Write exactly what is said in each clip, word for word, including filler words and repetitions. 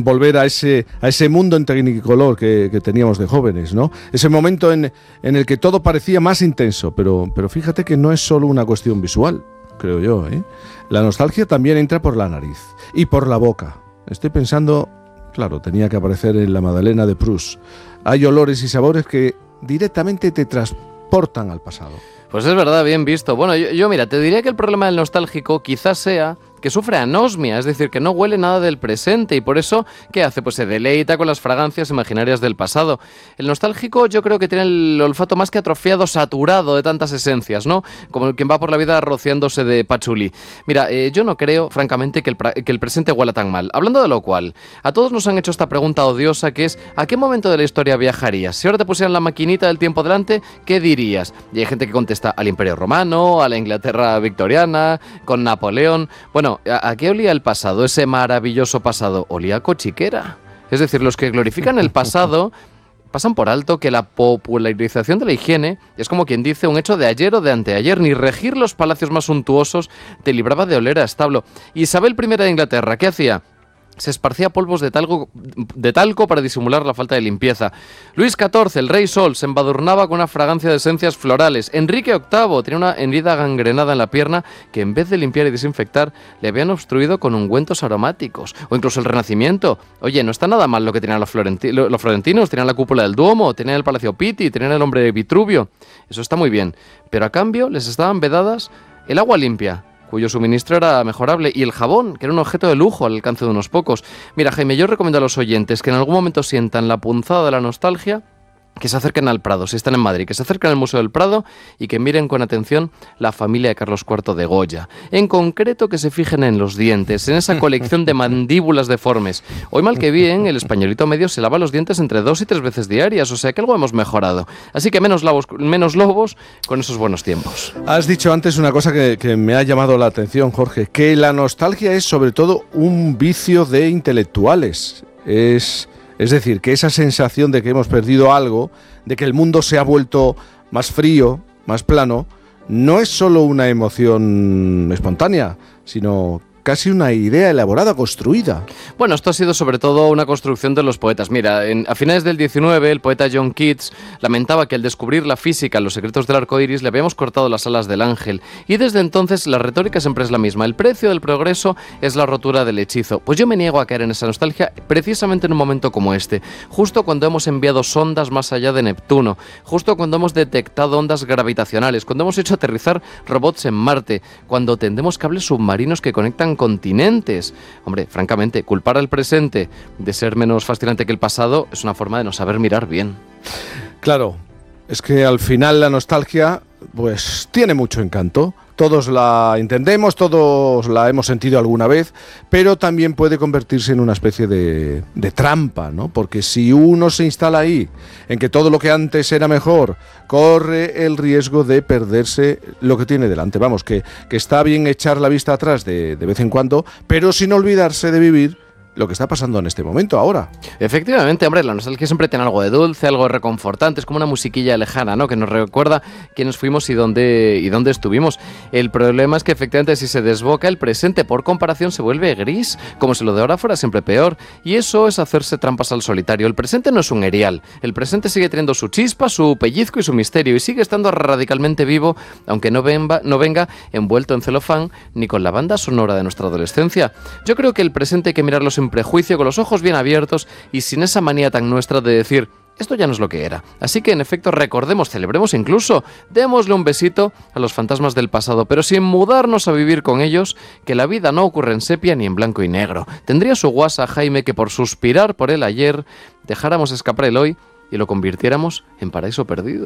volver a ese, a ese mundo en Technicolor que, que teníamos de jóvenes, ¿no? Ese momento en, en el que todo parecía más intenso, pero, pero fíjate que no es solo una cuestión visual, creo yo, ¿eh? La nostalgia también entra por la nariz y por la boca. Estoy pensando, claro, tenía que aparecer en la Madalena de Proust. Hay olores y sabores que directamente te transportan al pasado. Pues es verdad, bien visto. Bueno, yo, yo mira, te diría que el problema del nostálgico quizás sea que sufre anosmia, es decir, que no huele nada del presente y por eso, ¿qué hace? Pues se deleita con las fragancias imaginarias del pasado. El nostálgico yo creo que tiene el olfato más que atrofiado, saturado de tantas esencias, ¿no? Como el quien va por la vida rociándose de pachulí. Mira, eh, yo no creo, francamente, que el, pra- que el presente huela tan mal. Hablando de lo cual, a todos nos han hecho esta pregunta odiosa que es ¿a qué momento de la historia viajarías? Si ahora te pusieran la maquinita del tiempo delante, ¿qué dirías? Y hay gente que contesta al Imperio Romano, a la Inglaterra victoriana, con Napoleón. Bueno, ¿a qué olía el pasado? Ese maravilloso pasado. Olía a cochiquera. Es decir, los que glorifican el pasado pasan por alto que la popularización de la higiene es como quien dice un hecho de ayer o de anteayer. Ni regir los palacios más suntuosos te libraba de oler a establo. Isabel primera de Inglaterra, ¿qué hacía? Se esparcía polvos de talco, de talco para disimular la falta de limpieza. Luis catorce, el rey Sol, se embadurnaba con una fragancia de esencias florales. Enrique octavo tenía una herida gangrenada en la pierna que en vez de limpiar y desinfectar le habían obstruido con ungüentos aromáticos. O incluso el Renacimiento. Oye, no está nada mal lo que tenían los, florenti- los florentinos. Tenían la cúpula del Duomo, tenían el Palacio Pitti, tenían el hombre de Vitruvio. Eso está muy bien. Pero a cambio les estaban vedadas el agua limpia, cuyo suministro era mejorable, y el jabón, que era un objeto de lujo al alcance de unos pocos. Mira, Jaime, yo recomiendo a los oyentes que en algún momento sientan la punzada de la nostalgia, que se acerquen al Prado, si están en Madrid, que se acerquen al Museo del Prado y que miren con atención la familia de Carlos cuarto de Goya. En concreto, que se fijen en los dientes, en esa colección de mandíbulas deformes. Hoy, mal que bien, el españolito medio se lava los dientes entre dos y tres veces diarias, o sea que algo hemos mejorado. Así que menos lobos, menos lobos con esos buenos tiempos. Has dicho antes una cosa que, que me ha llamado la atención, Jorge, que la nostalgia es sobre todo un vicio de intelectuales. Es... Es decir, que esa sensación de que hemos perdido algo, de que el mundo se ha vuelto más frío, más plano, no es solo una emoción espontánea, sino casi una idea elaborada, construida. Bueno, esto ha sido sobre todo una construcción de los poetas. Mira, en, a finales del diecinueve, el poeta John Keats lamentaba que al descubrir la física, los secretos del arco iris, le habíamos cortado las alas del ángel. Y desde entonces la retórica siempre es la misma. El precio del progreso es la rotura del hechizo. Pues yo me niego a caer en esa nostalgia precisamente en un momento como este. Justo cuando hemos enviado sondas más allá de Neptuno. Justo cuando hemos detectado ondas gravitacionales. Cuando hemos hecho aterrizar robots en Marte. Cuando tendemos cables submarinos que conectan continentes. Hombre, francamente, culpar al presente de ser menos fascinante que el pasado es una forma de no saber mirar bien. Claro, es que al final la nostalgia pues tiene mucho encanto. Todos la entendemos, todos la hemos sentido alguna vez, pero también puede convertirse en una especie de, de trampa, ¿no? Porque si uno se instala ahí, en que todo lo que antes era mejor, corre el riesgo de perderse lo que tiene delante. Vamos, que, que está bien echar la vista atrás de, de vez en cuando, pero sin olvidarse de vivir lo que está pasando en este momento, ahora. Efectivamente, hombre, la nostalgia siempre tiene algo de dulce, algo de reconfortante, es como una musiquilla lejana, ¿no? Que nos recuerda quiénes fuimos y dónde, y dónde estuvimos. El problema es que efectivamente si se desboca el presente, por comparación se vuelve gris, como si lo de ahora fuera siempre peor. Y eso es hacerse trampas al solitario. El presente no es un erial. El presente sigue teniendo su chispa, su pellizco y su misterio, y sigue estando radicalmente vivo, aunque no venga, no venga envuelto en celofán ni con la banda sonora de nuestra adolescencia. Yo creo que el presente hay que mirarlo sin prejuicio, con los ojos bien abiertos y sin esa manía tan nuestra de decir esto ya no es lo que era. Así que en efecto recordemos, celebremos incluso, démosle un besito a los fantasmas del pasado, pero sin mudarnos a vivir con ellos, que la vida no ocurre en sepia ni en blanco y negro. Tendría su guasa, Jaime, que por suspirar por el ayer dejáramos escapar el hoy y lo convirtiéramos en paraíso perdido.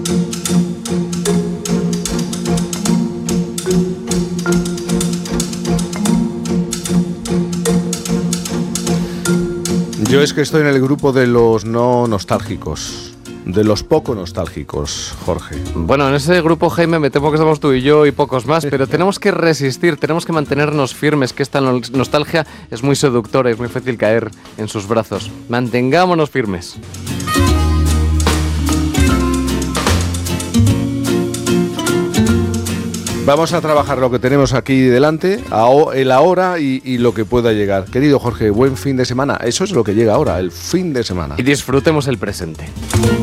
Yo es que estoy en el grupo de los no nostálgicos, de los poco nostálgicos, Jorge. Bueno, en ese grupo, Jaime, me temo que estamos tú y yo y pocos más, pero tenemos que resistir, tenemos que mantenernos firmes, que esta nostalgia es muy seductora, es muy fácil caer en sus brazos. Mantengámonos firmes. Vamos a trabajar lo que tenemos aquí delante, el ahora y, y lo que pueda llegar. Querido Jorge, buen fin de semana. Eso es lo que llega ahora, el fin de semana. Y disfrutemos el presente.